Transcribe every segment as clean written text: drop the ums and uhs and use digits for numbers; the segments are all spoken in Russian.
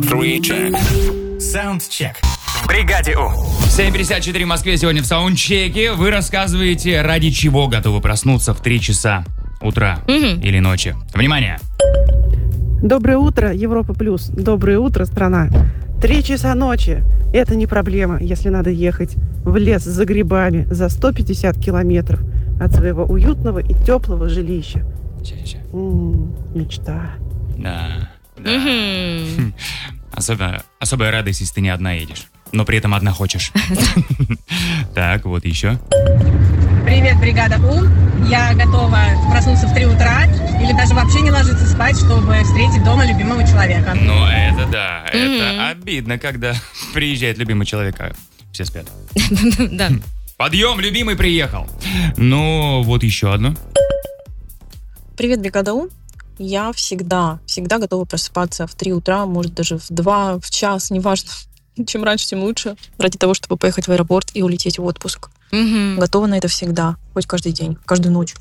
Саундчек. В бригаде У. 7:54 в Москве сегодня в саундчеке. Вы рассказываете, ради чего готовы проснуться в 3 часа утра или ночи. Внимание! Доброе утро, Европа Плюс. Доброе утро, страна. 3 часа ночи. Это не проблема, если надо ехать в лес за грибами за 150 километров от своего уютного и теплого жилища. Мечта. Да. Особая радость, если ты не одна едешь, но при этом одна хочешь. Так, вот еще. Привет, бригада У. Я готова проснуться в 3 утра или даже вообще не ложиться спать, чтобы встретить дома любимого человека. Ну, это да. Это обидно, когда приезжает любимый человек, а все спят. Да. Подъем, любимый приехал. Ну, вот еще одно. Привет, бригада У. Я всегда готова просыпаться в 3 утра, может даже в 2, в час, неважно. Чем раньше, тем лучше. Ради того, чтобы поехать в аэропорт и улететь в отпуск. Готова на это всегда. Хоть каждый день, каждую ночь.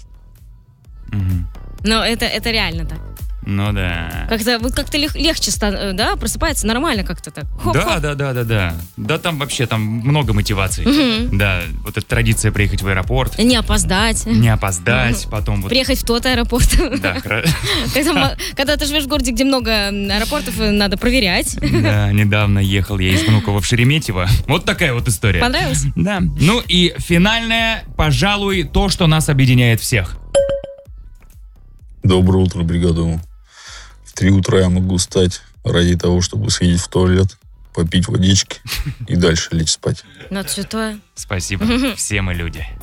Но это реально так. Ну да. Как-то легче, да, просыпается нормально как-то так. Да. Да, там вообще много мотиваций. Да, вот эта традиция приехать в аэропорт. Не опоздать. Потом вот... Приехать в тот аэропорт. Да, Когда ты живешь в городе, где много аэропортов, надо проверять. Да, недавно ехал я из Внуково в Шереметьево. Вот такая вот история. Понравилось? Да. Ну и финальное, пожалуй, то, что нас объединяет всех. Доброе утро, бригада У. В 3 утра я могу встать ради того, чтобы сходить в туалет, попить водички и дальше лечь спать. Ну, что-то... Спасибо. Все мы люди.